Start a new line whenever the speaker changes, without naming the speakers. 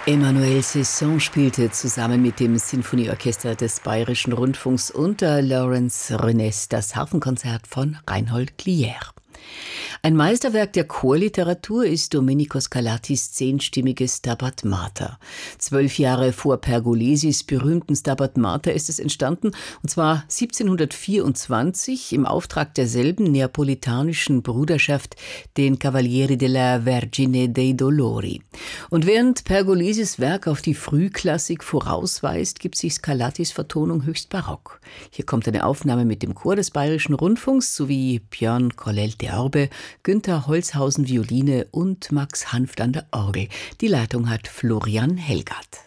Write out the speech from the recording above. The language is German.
Emmanuel Sesson spielte zusammen mit dem Sinfonieorchester des Bayerischen Rundfunks unter Lawrence Renes das Harfenkonzert von Reinhold Glier. Ein Meisterwerk der Chorliteratur ist Domenico Scarlattis 10-stimmiges Stabat Mater. 12 Jahre vor Pergolesis berühmten Stabat Mater ist es entstanden, und zwar 1724 im Auftrag derselben neapolitanischen Bruderschaft, den Cavalieri della Vergine dei Dolori. Und während Pergolesis Werk auf die Frühklassik vorausweist, gibt sich Scarlattis Vertonung höchst barock. Hier kommt eine Aufnahme mit dem Chor des Bayerischen Rundfunks sowie Björn Collelte Orbe, Günther Holzhausen Violine und Max Hanft an der Orgel. Die Leitung hat Florian Helgard.